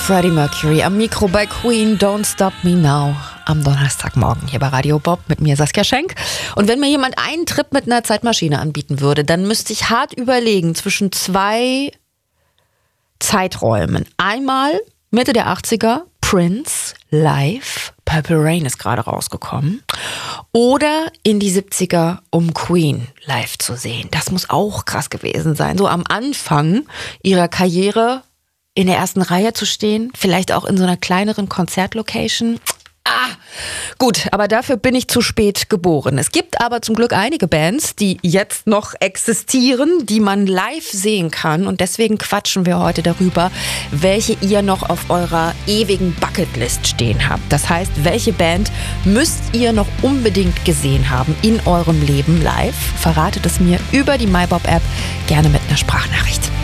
Freddie Mercury am Mikro bei Queen, Don't Stop Me Now. Am Donnerstagmorgen hier bei Radio Bob mit mir Saskia Schenk. Und wenn mir jemand einen Trip mit einer Zeitmaschine anbieten würde, dann müsste ich hart überlegen zwischen zwei Zeiträumen. Einmal Mitte der 80er, Prince, live, Purple Rain ist gerade rausgekommen. Oder in die 70er, um Queen live zu sehen. Das muss auch krass gewesen sein. So am Anfang ihrer Karriere in der ersten Reihe zu stehen, vielleicht auch in so einer kleineren Konzertlocation. Gut, aber dafür bin ich zu spät geboren. Es gibt aber zum Glück einige Bands, die jetzt noch existieren, die man live sehen kann. Und deswegen quatschen wir heute darüber, welche ihr noch auf eurer ewigen Bucketlist stehen habt. Das heißt, welche Band müsst ihr noch unbedingt gesehen haben in eurem Leben live? Verratet es mir über die MyBob-App, gerne mit einer Sprachnachricht.